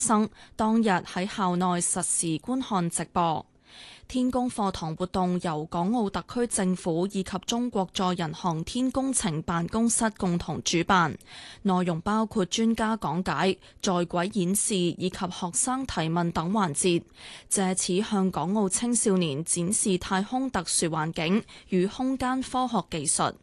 生當日喺校內實時觀看直播。天宮課堂活動由港澳特區政府以及中國載人航天工程辦公室共同主辦，內容包括專家講解、在軌演示以及學生提問等環節，借此向港澳青少年展示太空特殊環境與空間科學技術。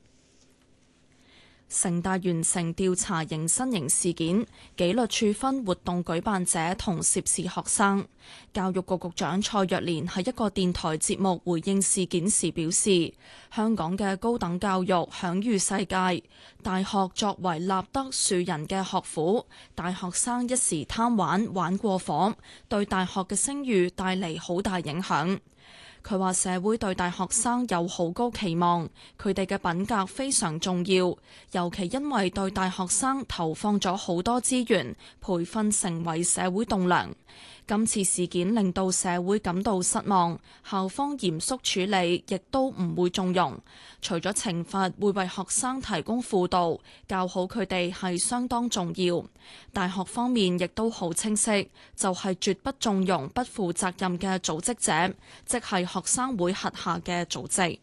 城大完成調查迎新營事件，紀律處分活動舉辦者同涉事學生。教育局局長蔡若蓮喺一個電台節目回應事件時表示，香港嘅高等教育享譽世界，大學作為立德樹人嘅學府，大學生一時貪玩玩過火，對大學嘅聲譽帶嚟好大影響。佢話社會對大學生有好高期望，佢哋嘅品格非常重要，尤其因為對大學生投放咗好多資源，培訓成為社會棟樑。今次事件令到社會感到失望，校方嚴肅處理，亦都唔會縱容。除咗懲罰，會為學生提供輔導，教好佢哋係相當重要。大學方面亦都好清晰，就係絕不縱容不負責任嘅組織者，即係學生會轄下嘅組織。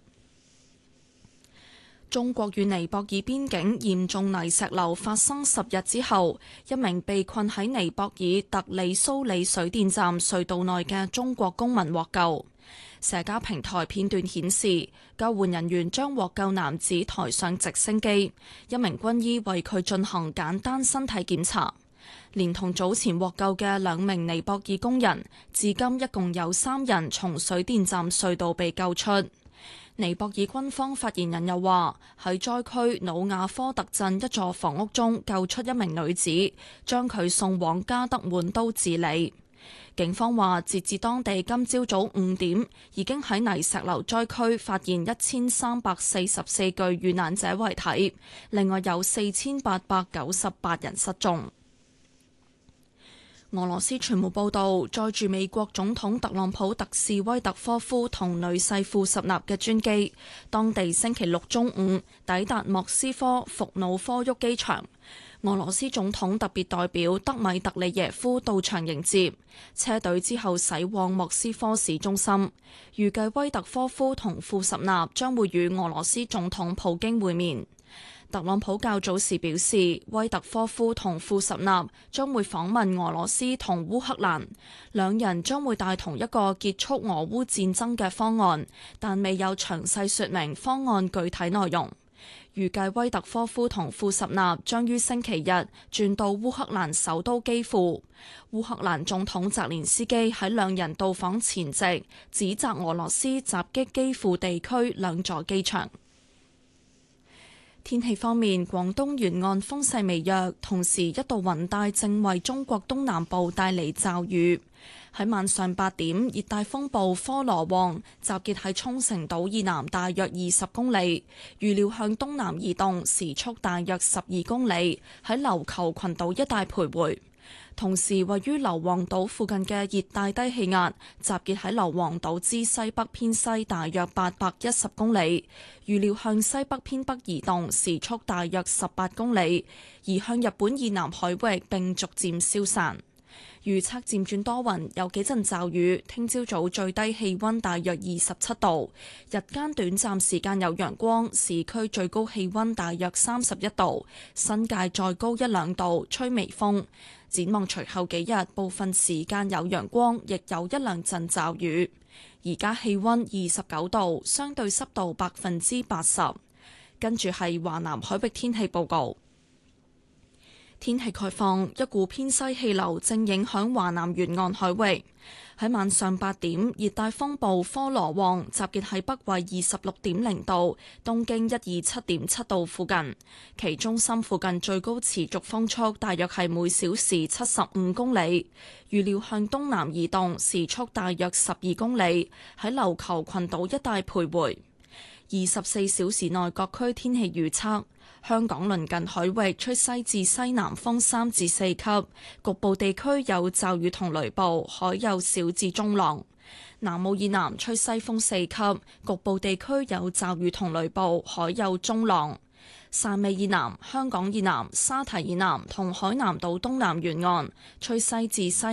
中國與尼泊爾邊境嚴重泥石流發生10日之後，一名被困喺尼泊爾特里蘇里水電站隧道內嘅中國公民獲救。社交平台片段顯示，救援人員將獲救男子抬上直升機，一名軍醫為佢進行簡單身體檢查。連同早前獲救嘅2名尼泊爾工人，至今一共有3人從水電站隧道被救出。尼泊爾軍方發言人又話，喺災區努亞科特鎮一座房屋中救出一名女子，將佢送往加德滿都治理。警方話，截至當地今朝早5點，已經喺泥石流災區發現1344具遇難者遺體，另外有4898人失蹤。俄羅斯傳媒報道，載住美國總統特朗普特使威特科夫同女婿庫什納嘅專機，當地星期六中午抵達莫斯科伏努科沃機場。俄羅斯總統特別代表德米特里耶夫到場迎接，車隊之後駛往莫斯科市中心。預計威特科夫同庫什納將會與俄羅斯總統普京會面。特朗普較早時表示，威特科夫同庫什納將會訪問俄羅斯同烏克蘭，兩人將會帶同一個結束俄烏戰爭嘅方案，但未有詳細說明方案具體內容。預計威特科夫同庫什納將於星期日轉到烏克蘭首都基輔。烏克蘭總統澤連斯基喺兩人到訪前夕，指責俄羅斯襲擊基輔地區2座機場。天氣方面，廣東沿岸風勢微弱，同時一道雲帶正為中國東南部帶嚟驟雨。喺晚上8點，熱帶風暴科羅旺集結喺沖繩島以南大約20公里，預料向東南移動，時速大約12公里，喺琉球群島一帶徘徊。同時，位於硫磺島附近嘅熱帶低氣壓集結喺硫磺島之西北偏西大約810公里，預料向西北偏北移動，時速大約18公里，移向日本以南海域並逐漸消散。預測漸轉多雲，有幾陣驟雨。聽朝早最低氣溫大約27度，日間短暫時間有陽光，市區最高氣溫大約31度，新界再高1-2度，吹微風。展望隨後幾日，部分時間有陽光，亦有1-2陣驟雨。而家氣溫29度，相對濕度80%。跟住係華南海域天氣報告。天氣概況，一股偏西氣流正影響華南沿岸海域。喺晚上8點，熱帶風暴科羅旺集結喺北緯26.0度、東經127.7度附近，其中心附近最高持續風速大約係每小時75公里，預料向東南移動，時速大約12公里，喺琉球群島一帶徘徊。24小時內各區天氣預測：香港鄰近海域吹西至西南風3至4級，局部地區有驟雨同雷暴，海有小至中浪。南澳以南吹西風4級，局部地區有驟雨同雷暴，海有中浪。 汕尾以南、香港以南、沙堤以南同海南島東南沿岸吹西至西